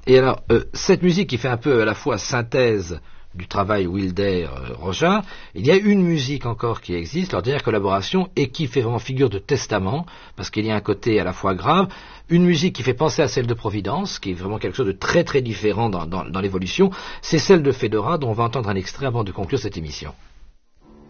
Et alors, cette musique qui fait un peu à la fois synthèse du travail Wilder-Roja, il y a une musique encore qui existe, leur dernière collaboration, et qui fait vraiment figure de testament, parce qu'il y a un côté à la fois grave, une musique qui fait penser à celle de Providence, qui est vraiment quelque chose de très très différent dans l'évolution, c'est celle de Fedora, dont on va entendre un extrait avant de conclure cette émission.